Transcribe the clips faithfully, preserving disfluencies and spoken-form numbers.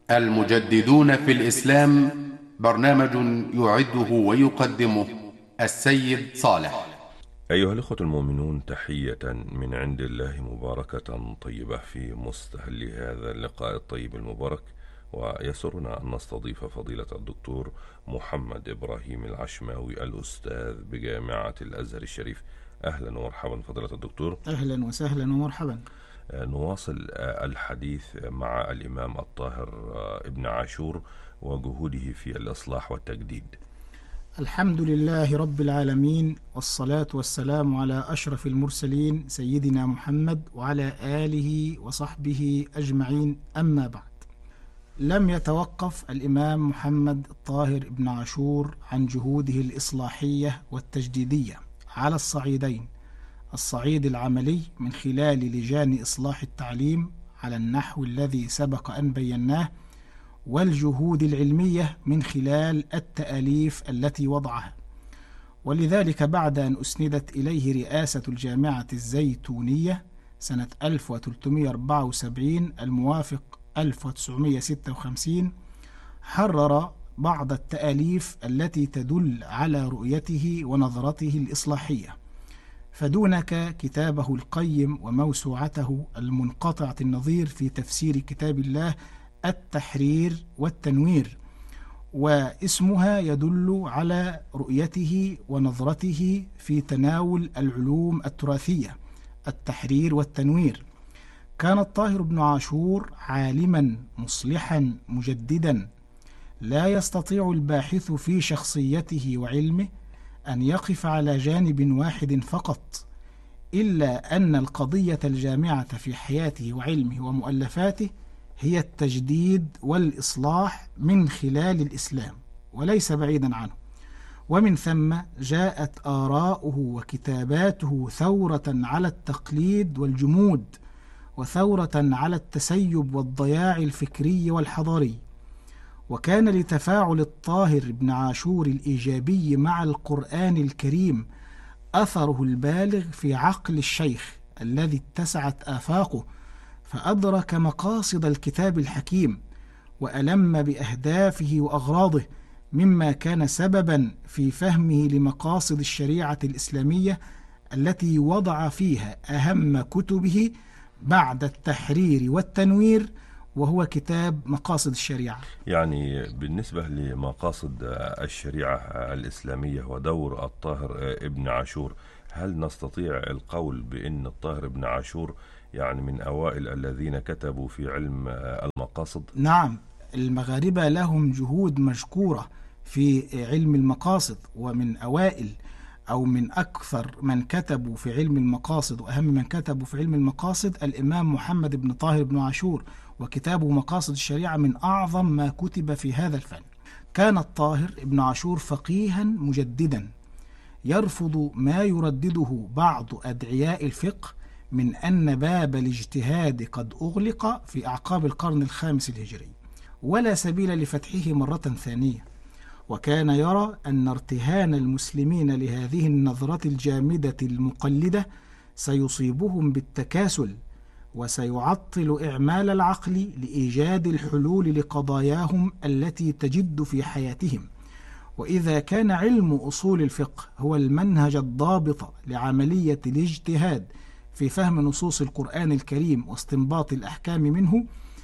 المجددون في الإسلام، برنامج يعده ويقدمه السيد صالح. أيها الأخوة المؤمنون، تحية من عند الله مباركة طيبة في مستهل هذا اللقاء الطيب المبارك. ويسرنا أن نستضيف فضيلة الدكتور محمد إبراهيم العشماوي الأستاذ بجامعة الأزهر الشريف. أهلا ومرحبا فضيلة الدكتور. أهلا وسهلا ومرحبا. نواصل الحديث مع الإمام الطاهر ابن عاشور وجهوده في الإصلاح والتجديد. الحمد لله رب العالمين، والصلاة والسلام على أشرف المرسلين سيدنا محمد وعلى آله وصحبه أجمعين، أما بعد. لم يتوقف الإمام محمد الطاهر ابن عاشور عن جهوده الإصلاحية والتجديدية على الصعيدين: الصعيد العملي من خلال لجان إصلاح التعليم على النحو الذي سبق أن بيناه، والجهود العلمية من خلال التأليف التي وضعها. ولذلك بعد أن أسندت إليه رئاسة الجامعة الزيتونية سنة ألف وثلاثمائة وأربعة وسبعين الموافق ألف وتسعمائة وستة وخمسين، حرر بعض التأليف التي تدل على رؤيته ونظرته الإصلاحية، فدونك كتابه القيم وموسوعته المنقطعة النظير في تفسير كتاب الله التحرير والتنوير، واسمها يدل على رؤيته ونظرته في تناول العلوم التراثية: التحرير والتنوير. كان الطاهر بن عاشور عالما مصلحا مجددا، لا يستطيع الباحث في شخصيته وعلمه أن يقف على جانب واحد فقط، إلا أن القضية الجامعة في حياته وعلمه ومؤلفاته هي التجديد والإصلاح من خلال الإسلام، وليس بعيدا عنه. ومن ثم جاءت آراؤه وكتاباته ثورة على التقليد والجمود، وثورة على التسيب والضياع الفكري والحضاري. وكان لتفاعل الطاهر بن عاشور الإيجابي مع القرآن الكريم أثره البالغ في عقل الشيخ الذي اتسعت آفاقه، فأدرك مقاصد الكتاب الحكيم وألم بأهدافه وأغراضه، مما كان سببا في فهمه لمقاصد الشريعة الإسلامية التي وضع فيها أهم كتبه بعد التحرير والتنوير، وهو كتاب مقاصد الشريعة. يعني بالنسبة لمقاصد الشريعة الإسلامية ودور الطاهر ابن عاشور، هل نستطيع القول بأن الطاهر ابن عاشور يعني من أوائل الذين كتبوا في علم المقاصد؟ نعم، المغاربة لهم جهود مشكورة في علم المقاصد، ومن أوائل أو من أكثر من كتبوا في علم المقاصد وأهم من كتبوا في علم المقاصد الإمام محمد بن طاهر بن عاشور، وكتابه مقاصد الشريعة من أعظم ما كتب في هذا الفن. كان الطاهر ابن عاشور فقيها مجددا، يرفض ما يردده بعض أدعياء الفقه من أن باب الاجتهاد قد أغلق في أعقاب القرن الخامس الهجري، ولا سبيل لفتحه مرة ثانية. وكان يرى أن ارتهان المسلمين لهذه النظرة الجامدة المقلدة سيصيبهم بالتكاسل، وسيعطل إعمال العقل لإيجاد الحلول لقضاياهم التي تجد في حياتهم. وإذا كان علم أصول الفقه هو المنهج الضابط لعملية الاجتهاد في فهم نصوص القرآن الكريم واستنباط الأحكام منه،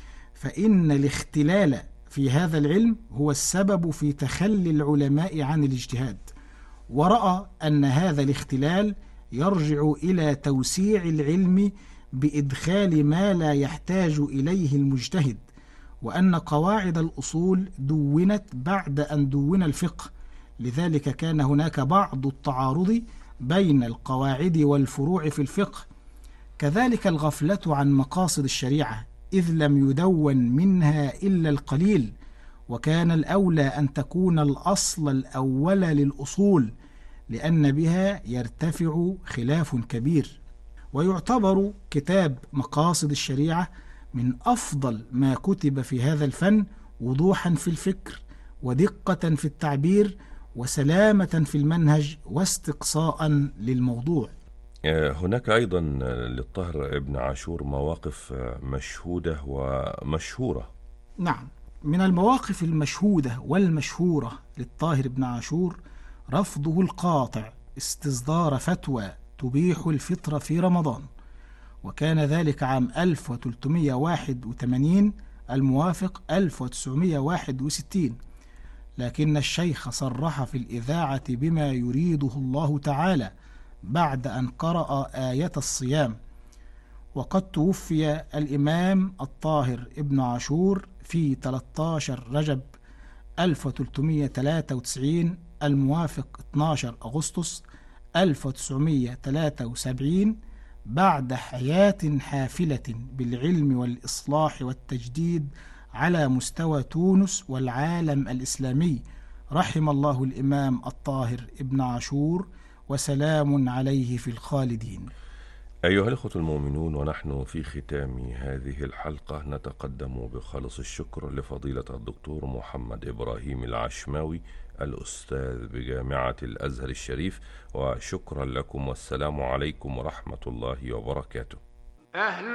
فإن الاختلال في هذا العلم هو السبب في تخلي العلماء عن الاجتهاد. ورأى أن هذا الاختلال يرجع إلى توسيع العلم بإدخال ما لا يحتاج إليه المجتهد، وأن قواعد الأصول دونت بعد أن دون الفقه، لذلك كان هناك بعض التعارض بين القواعد والفروع في الفقه. كذلك الغفلة عن مقاصد الشريعة، إذ لم يدون منها إلا القليل، وكان الأولى أن تكون الأصل الأول للأصول، لأن بها يرتفع خلاف كبير. ويعتبر كتاب مقاصد الشريعة من أفضل ما كتب في هذا الفن وضوحا في الفكر، ودقة في التعبير، وسلامة في المنهج، واستقصاء للموضوع. هناك أيضا للطاهر ابن عاشور مواقف مشهودة ومشهورة. نعم، من المواقف المشهودة والمشهورة للطاهر بن عاشور رفضه القاطع استصدار فتوى تبيح الفطر في رمضان، وكان ذلك عام ألف وثلاثمائة وواحد وثمانين الموافق ألف وتسعمائة وواحد وستين، لكن الشيخ صرح في الإذاعة بما يريده الله تعالى بعد أن قرأ آية الصيام. وقد توفي الإمام الطاهر ابن عاشور في ثلاثة عشر رجب ألف وثلاثمائة وثلاثة وتسعين الموافق اثني عشر أغسطس ألف وتسعمائة وثلاثة وسبعين بعد حياة حافلة بالعلم والإصلاح والتجديد على مستوى تونس والعالم الإسلامي. رحم الله الإمام الطاهر ابن عاشور، وسلام عليه في الخالدين. أيها الأخوة المؤمنون، ونحن في ختام هذه الحلقة نتقدم بخالص الشكر لفضيلة الدكتور محمد إبراهيم العشماوي الأستاذ بجامعة الأزهر الشريف، وشكرا لكم، والسلام عليكم ورحمة الله وبركاته.